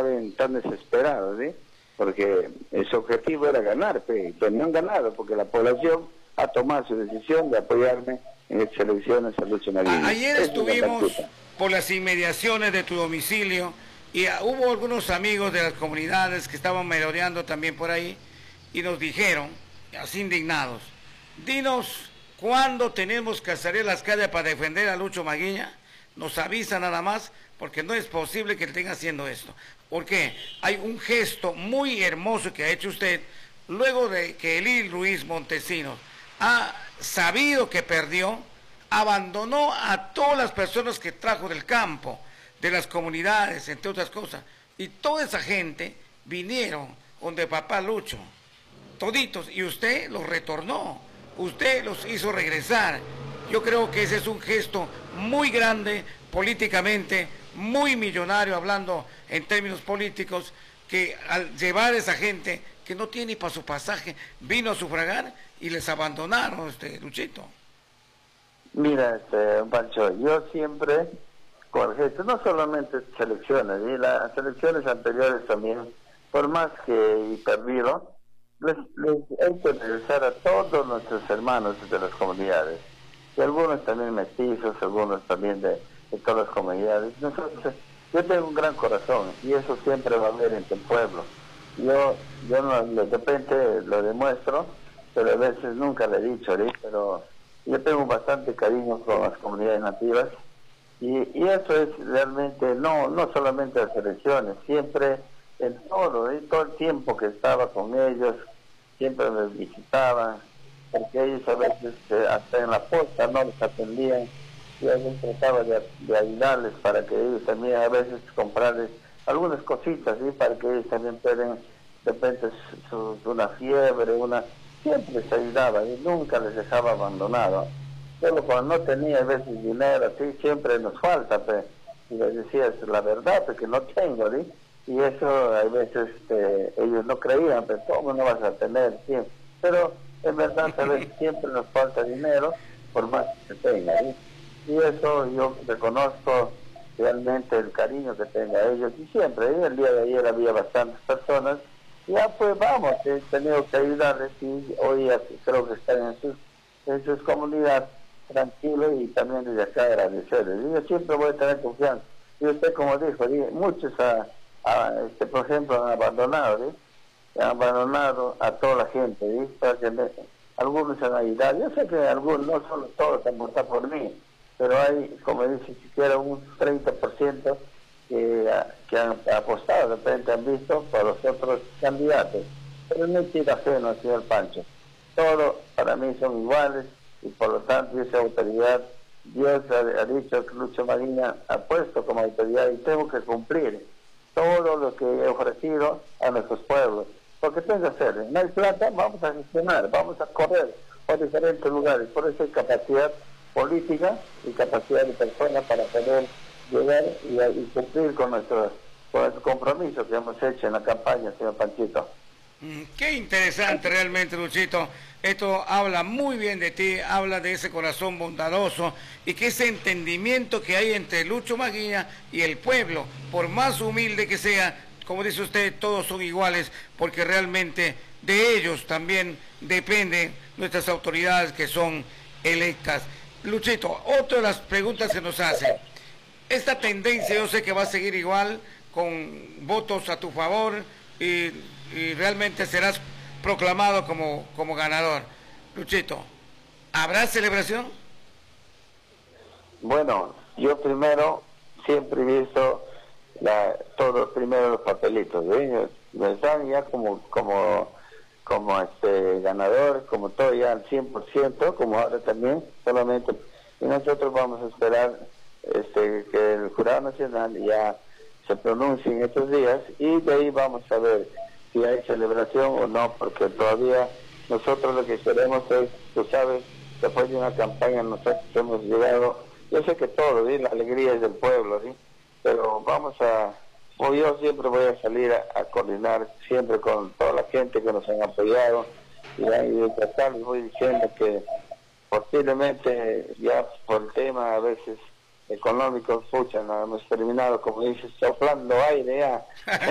saben tan desesperados, ¿sí? Porque su objetivo era ganar, pero no han ganado, porque la población ha tomado su decisión de apoyarme en estas elecciones a Lucho Maguiña. Ayer estuvimos por las inmediaciones de tu domicilio y hubo algunos amigos de las comunidades que estaban merodeando también por ahí y nos dijeron, así indignados, dinos cuándo tenemos que salir a las calles para defender a Lucho Maguiña. Nos avisa nada más, porque no es posible que estén haciendo esto. Porque hay un gesto muy hermoso que ha hecho usted, luego de que Elil Ruiz Montesinos ha sabido que perdió, abandonó a todas las personas que trajo del campo, de las comunidades, entre otras cosas, y toda esa gente vinieron donde papá Lucho, toditos, y usted los retornó, usted los hizo regresar. Yo creo que ese es un gesto muy grande políticamente, muy millonario hablando en términos políticos, que al llevar a esa gente que no tiene para su pasaje, vino a sufragar y les abandonaron, Luchito. Mira, Pancho, yo siempre, con el gesto, no solamente selecciones, y las elecciones anteriores también, por más que he perdido, les he hecho regresar a todos nuestros hermanos de las comunidades, y algunos también mestizos, algunos también de todas las comunidades. Nosotros, yo tengo un gran corazón y eso siempre va a haber entre el pueblo. Yo no, de repente lo demuestro, pero a veces nunca le he dicho, ¿sí? Pero yo tengo bastante cariño con las comunidades nativas y eso es realmente, no solamente las elecciones, siempre en todo el tiempo que estaba con ellos, siempre me visitaban, porque ellos a veces hasta en la posta no les atendían, y alguien trataba de ayudarles para que ellos también a veces comprarles algunas cositas, ¿sí? Para que ellos también puedan, de repente una fiebre, siempre les ayudaba y nunca les dejaba abandonado. Pero cuando no tenía a veces dinero, así siempre nos falta, pues, y les decía la verdad, porque no tengo, ¿sí? Y eso a veces ellos no creían, pero ¿cómo no vas a tener? ¿Sí? Pero en verdad a veces siempre nos falta dinero, por más que tenga, ¿sí? Y eso yo reconozco realmente el cariño que tenga a ellos, y siempre, el día de ayer había bastantes personas, ya pues vamos, he tenido que ayudarles y hoy creo que están en sus comunidades tranquilos y también desde acá agradecerles. Y yo siempre voy a tener confianza. Y usted, como dijo, muchos por ejemplo han abandonado, ¿sí? Han abandonado a toda la gente, ¿sí? Para que algunos han ayudado. Yo sé que algunos, no solo todos han votado por mí, pero hay, como dice, siquiera un 30% que han apostado, de repente han visto por los otros candidatos. Pero no tira ajeno, señor Pancho. Todos para mí son iguales y por lo tanto esa autoridad, Dios ha dicho que Lucho Maguiña ha puesto como autoridad y tengo que cumplir todo lo que he ofrecido a nuestros pueblos. Porque tengo que hacer, no hay plata, vamos a gestionar, vamos a correr por diferentes lugares, por eso hay capacidad política y capacidad de persona para poder llegar y cumplir con nuestro compromiso que hemos hecho en la campaña, señor Panchito. Qué interesante realmente, Luchito. Esto habla muy bien de ti, habla de ese corazón bondadoso y que ese entendimiento que hay entre Lucho Maguiña y el pueblo, por más humilde que sea, como dice usted, todos son iguales, porque realmente de ellos también dependen nuestras autoridades que son electas. Luchito, otra de las preguntas que nos hacen, esta tendencia yo sé que va a seguir igual, con votos a tu favor y realmente serás proclamado como ganador. Luchito, ¿habrá celebración? Bueno, yo primero siempre he visto todos primero los papelitos, ¿sí? Me están ya como ganador, como todo ya al 100%, como ahora también, solamente, y nosotros vamos a esperar que el Jurado Nacional ya se pronuncie en estos días y de ahí vamos a ver si hay celebración o no, porque todavía nosotros lo que queremos es, tú sabes, después de una campaña nosotros hemos llegado, yo sé que todo, ¿sí? La alegría es del pueblo, ¿sí? Pero o yo siempre voy a salir a coordinar siempre con toda la gente que nos han apoyado y de tratar, les voy diciendo que posiblemente ya por el tema a veces económico, pucha, no hemos terminado, como dices, soplando aire ya.